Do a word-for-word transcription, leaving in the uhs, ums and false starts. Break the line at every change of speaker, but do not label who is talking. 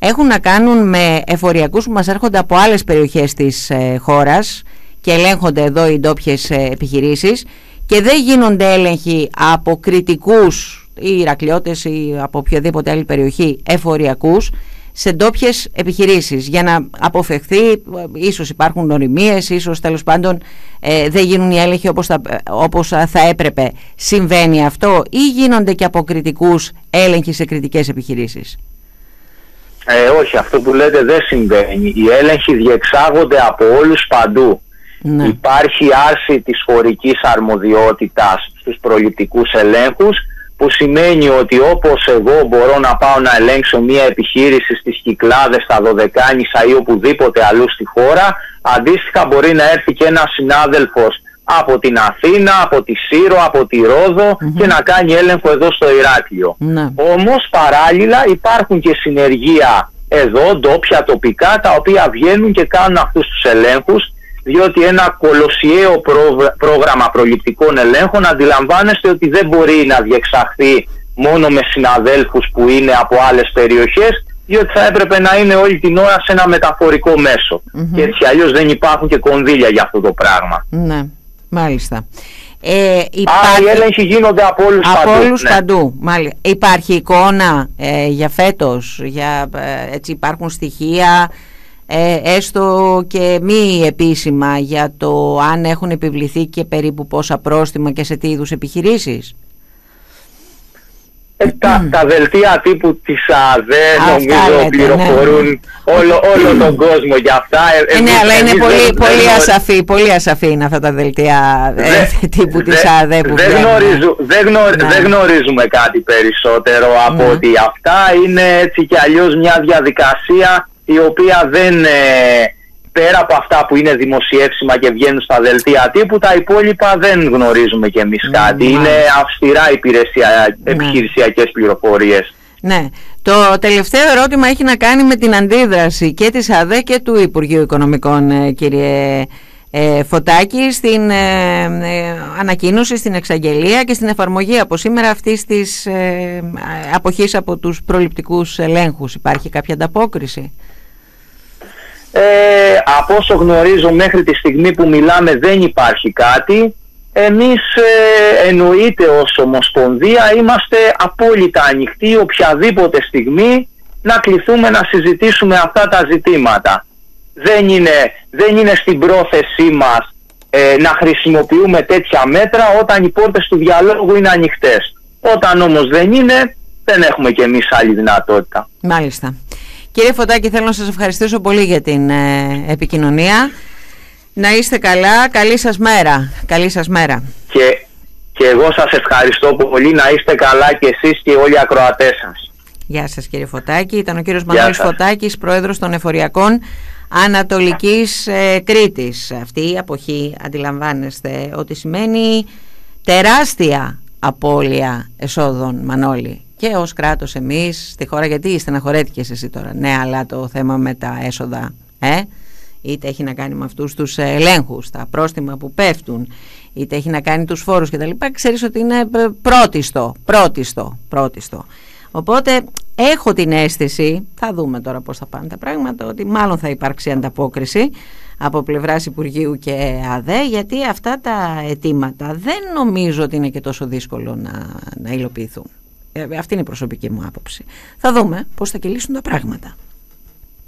έχουν να κάνουν με εφοριακούς που μας έρχονται από άλλες περιοχές της ε, χώρας και ελέγχονται εδώ οι ντόπιες ε, επιχειρήσεις, και δεν γίνονται έλεγχοι από κριτικούς ή Ηρακλειώτες ή από οποιαδήποτε άλλη περιοχή εφοριακούς σε ντόπιες επιχειρήσεις, για να αποφευχθεί, ίσως υπάρχουν οριμίες, ίσως τέλος πάντων ε, δεν γίνουν οι έλεγχοι όπως θα, όπως θα έπρεπε. Συμβαίνει αυτό ή γίνονται και από κριτικούς έλεγχοι σε κριτικές επιχειρήσεις?
Ε, όχι, αυτό που λέτε δεν συμβαίνει. Οι έλεγχοι διεξάγονται από όλους παντού. Ναι. Υπάρχει άρση της χωρικής αρμοδιότητας στους προληπτικούς ελέγχους, που σημαίνει ότι όπως εγώ μπορώ να πάω να ελέγξω μια επιχείρηση στις Κυκλάδες, στα Δωδεκάνησα ή οπουδήποτε αλλού στη χώρα, αντίστοιχα μπορεί να έρθει και ένας συνάδελφος από την Αθήνα, από τη Σύρο, από τη Ρόδο mm-hmm. και να κάνει έλεγχο εδώ στο Ηράκλειο. Ναι. Όμως παράλληλα υπάρχουν και συνεργεία εδώ, ντόπια, τοπικά, τα οποία βγαίνουν και κάνουν αυτούς τους ελέγχους, διότι ένα κολοσιαίο πρόγραμμα προληπτικών ελέγχων, αντιλαμβάνεστε ότι δεν μπορεί να διεξαχθεί μόνο με συναδέλφους που είναι από άλλες περιοχές, διότι θα έπρεπε να είναι όλη την ώρα σε ένα μεταφορικό μέσο. Mm-hmm. Και έτσι αλλιώς δεν υπάρχουν και κονδύλια για αυτό το πράγμα.
Ναι, μάλιστα. Ε, υπάρχει...
Άρα οι έλεγχοι γίνονται από όλους
από
παντού.
Όλους ναι. παντού. Μάλιστα. Υπάρχει εικόνα ε, για φέτος, για, ε, έτσι υπάρχουν στοιχεία, Ε, έστω και μη επίσημα, για το αν έχουν επιβληθεί και περίπου πόσα πρόστιμα και σε τι είδους επιχειρήσεις?
Ε, τα, τα δελτία τύπου της ΑΔΕ νομίζω λέτε, πληροφορούν ναι. όλο, όλο τον κόσμο για αυτά.
Ε, ναι, αλλά είναι πολύ, δεν, πολύ, δεν ασαφή, πολύ ασαφή είναι αυτά τα δελτία δε, ε, τύπου
δε,
της ΑΔΕ που
δεν, γνωρίζου, δεν, γνωρι, ναι. δεν γνωρίζουμε κάτι περισσότερο από ναι. ότι αυτά είναι έτσι κι αλλιώς μια διαδικασία η οποία δεν, ε, πέρα από αυτά που είναι δημοσιεύσιμα και βγαίνουν στα δελτία τύπου, τα υπόλοιπα δεν γνωρίζουμε κι εμείς κάτι. Mm, είναι αυστηρά υπηρεσια, επιχειρησιακές πληροφορίες.
Ναι. Το τελευταίο ερώτημα έχει να κάνει με την αντίδραση και της ΑΔΕ και του Υπουργείου Οικονομικών, ε, κύριε ε, Φωτάκη, στην ε, ε, ανακοίνωση, στην εξαγγελία και στην εφαρμογή από σήμερα αυτής της ε, αποχής από τους προληπτικούς ελέγχους. Υπάρχει κάποια ανταπόκριση?
Ε, από όσο γνωρίζω μέχρι τη στιγμή που μιλάμε δεν υπάρχει κάτι. Εμείς ε, εννοείται ως Ομοσπονδία είμαστε απόλυτα ανοιχτοί οποιαδήποτε στιγμή να κληθούμε να συζητήσουμε αυτά τα ζητήματα. Δεν είναι, δεν είναι στην πρόθεσή μας ε, να χρησιμοποιούμε τέτοια μέτρα όταν οι πόρτες του διαλόγου είναι ανοιχτές. Όταν όμως δεν είναι, δεν έχουμε κι εμείς άλλη δυνατότητα.
Μάλιστα. Κύριε Φωτάκη, θέλω να σας ευχαριστήσω πολύ για την ε, επικοινωνία. Να είστε καλά, καλή σας μέρα. Καλή σας μέρα.
Και, και εγώ σας ευχαριστώ πολύ, να είστε καλά και εσείς και όλοι οι ακροατές σας.
Γεια σας κύριε Φωτάκη. Ήταν ο κύριος Μανώλης Φωτάκης, πρόεδρος των Εφοριακών Ανατολικής ε, Κρήτης. Αυτή η αποχή, αντιλαμβάνεστε ότι σημαίνει τεράστια απώλεια εσόδων, Μανώλη. Και ως κράτος εμείς στη χώρα, γιατί στεναχωρέθηκες εσύ τώρα? Ναι, αλλά το θέμα με τα έσοδα, ε? είτε έχει να κάνει με αυτούς τους ελέγχους, τα πρόστιμα που πέφτουν, είτε έχει να κάνει τους φόρους κτλ. Ξέρεις ότι είναι πρώτιστο, πρώτιστο, πρώτιστο. Οπότε έχω την αίσθηση, θα δούμε τώρα πώς θα πάνε τα πράγματα, ότι μάλλον θα υπάρξει ανταπόκριση από πλευράς Υπουργείου και ΑΔΕ, γιατί αυτά τα αιτήματα δεν νομίζω ότι είναι και τόσο δύσκολο να, να υλοποιηθούν. Ε, αυτή είναι η προσωπική μου άποψη. Θα δούμε πώς θα κυλήσουν τα πράγματα.